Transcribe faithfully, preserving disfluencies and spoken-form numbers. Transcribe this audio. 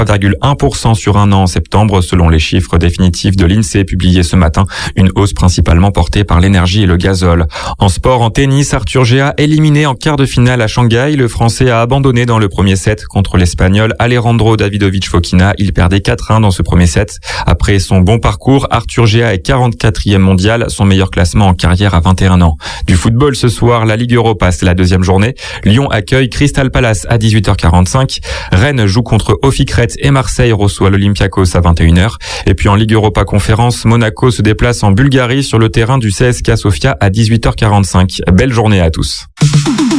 virgule un pour cent sur un an en septembre, selon les chiffres définitifs de l'INSEE publiés ce matin. Une hausse principalement portée par l'énergie et le gazole. En sport, en tennis, Arthur Gea éliminé en quart de finale à Shanghai. Le Français a abandonné dans le premier set contre l'Espagnol Alejandro Davidovich Fokina. Il perdait quatre un dans ce premier set. Après son bon parcours, Arthur Gea est quarante-quatrième mondial, son meilleur classement en carrière à vingt et un ans. Du football ce soir, la Ligue Europa, c'est la deuxième journée. Lyon accueille Crystal Palace à dix-huit heures quarante-cinq. Rennes joue contre Ofikret et Marseille reçoit l'Olympiakos à vingt et une heures. Et puis en Ligue Europa Conférence, Monaco se déplace en Bulgarie sur le terrain du C S K A Sofia à dix-huit heures quarante-cinq. Belle journée à tous.